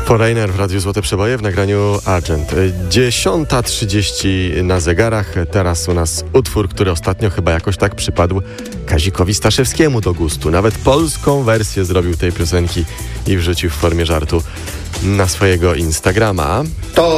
Foreigner w Radiu Złote Przeboje w nagraniu Argent. 10:30 na zegarach. Teraz u nas utwór, który ostatnio chyba jakoś tak przypadł Kazikowi Staszewskiemu do gustu. Nawet polską wersję zrobił tej piosenki i wrzucił w formie żartu na swojego Instagrama.